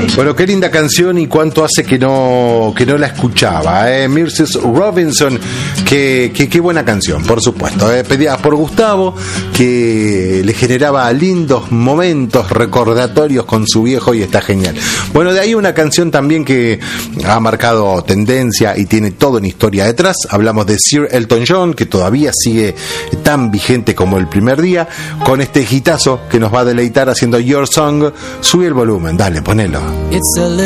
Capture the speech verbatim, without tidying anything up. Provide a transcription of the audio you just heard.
Bueno, qué linda canción y cuánto hace que no que no la escuchaba, ¿eh? Mrs. Robinson, qué que, que buena canción, por supuesto, ¿eh? Pedida por Gustavo, que le generaba lindos momentos recordatorios con su viejo y está genial. Bueno, de ahí una canción también que ha marcado tendencia y tiene toda una historia detrás. Hablamos de Sir Elton John, que todavía sigue tan vigente como el primer día, con este hitazo que nos va a deleitar haciendo Your Song. Sube el volumen, dale, ponelo. It's a